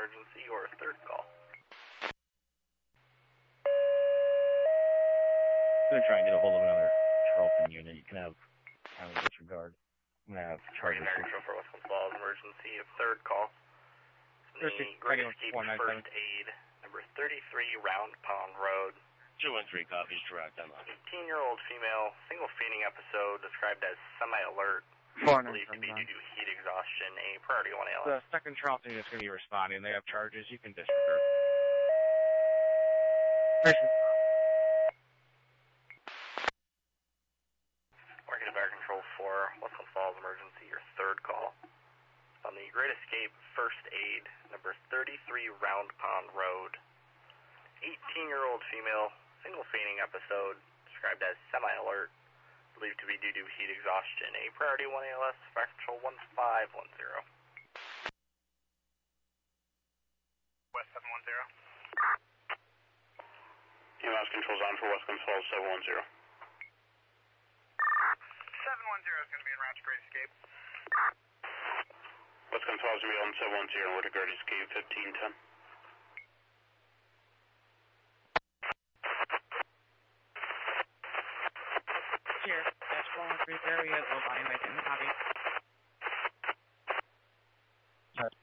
emergency or third call. I'm going to try and get a hold of another Charlton unit. You can have kind of disregard. I'm going to have charges. Control for Westland Falls emergency of third call. The Great Escape First Aid, number 33 Round Pond Road. 213 copies, direct, I'm on. 18-year-old female, single fainting episode described as semi-alert. Believed to be due to heat exhaustion, a priority 1 ALS. The second Charlton unit is going to be responding. They have charges. You can disregard. Working to Bear Control for Westland Falls emergency, your third call. On the Great Escape First Aid, number 33 Round Pond Road. 18-year-old female, single fainting episode, described as semi-alert, believed to be due to heat exhaustion. A priority 1 ALS, Fire Control 1510. West 710. EMS controls on for Westland Falls 710. 710 is going to be en route to Great Escape. Westland Falls will be on 710, we're to Great Escape 1510. Cheers. Dash 4130, you have low volume, I didn't copy. Cheers.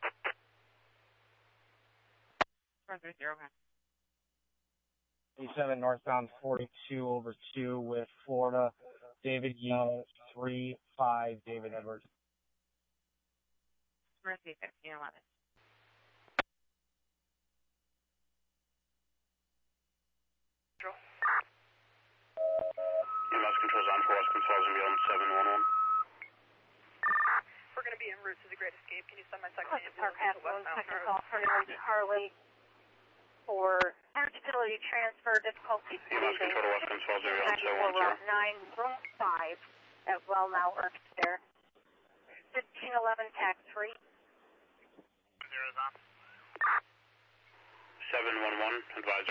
430, okay. 87 northbound 42 over 2 with Florida, David Young, 35, David Edwards. Mercy 1511. EMS controls on for Westland Falls and beyond 711. We're going to be en route to the Great Escape. Can you send my second Park ambulance to Aspen, second westbound call, turning to Harley for eligibility transfer, difficulty EMS control to Westland Falls and beyond 710. 9 room 5 at Well Now Works there. 1511 tax free. 0's on. 711, advisor.